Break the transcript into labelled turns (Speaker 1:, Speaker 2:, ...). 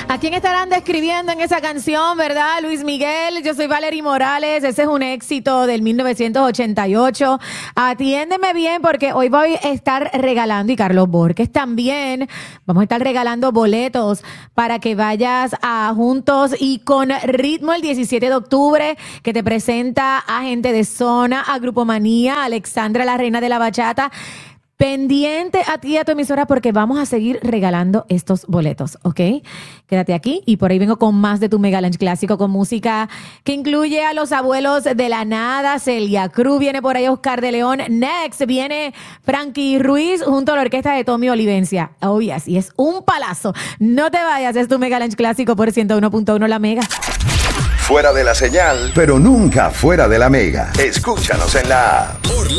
Speaker 1: ¿A quién estarán describiendo en esa canción, verdad? Luis Miguel, yo soy Valerie Morales, ese es un éxito del 1988. Atiéndeme bien porque hoy voy a estar regalando, y Carlos Borges también, vamos a estar regalando boletos para que vayas a Juntos y con Ritmo el 17 de octubre, que te presenta a Gente de Zona, a Grupo Manía, a Alexandra, la reina de la bachata. Pendiente a ti y a tu emisora porque vamos a seguir regalando estos boletos, ¿ok? Quédate aquí y por ahí vengo con más de tu Mega Lunch Clásico con música que incluye a Los Abuelos de la Nada, Celia Cruz, viene por ahí Oscar de León, Next, viene Frankie Ruiz junto a la orquesta de Tommy Olivencia. Oh, yes, y es un palazo. No te vayas, es tu Mega Lunch Clásico por 101.1 La Mega.
Speaker 2: Fuera de la señal, pero nunca fuera de la Mega. Escúchanos en la app.